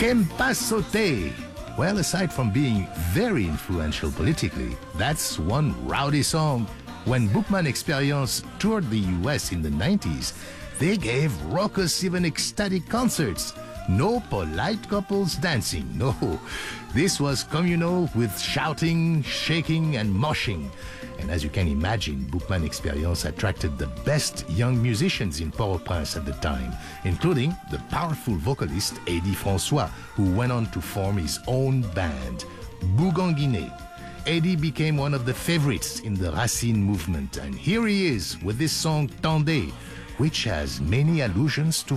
Kempa Sauté. Well, aside from being very influential politically, that's one rowdy song. When Boukman Experience toured the US in the 90s, they gave raucous, even ecstatic concerts. No polite couples dancing, no. This was communal with shouting, shaking, and moshing. And as you can imagine, Boukman Experience attracted the best young musicians in Port-au-Prince at the time, including the powerful vocalist Eddie François, who went on to form his own band, Bouganguiné. Eddie became one of the favorites in the Racine movement, and here he is with this song Tendez, which has many allusions to